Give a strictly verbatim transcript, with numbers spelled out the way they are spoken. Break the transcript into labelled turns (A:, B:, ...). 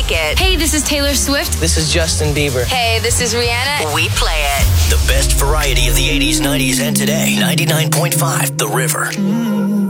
A: take it.
B: Hey, this is Taylor Swift.
C: This is Justin Bieber.
A: Hey, this is Rihanna.
D: We play it.
E: The best variety of the eighties, nineties, and today. ninety-nine point five The River.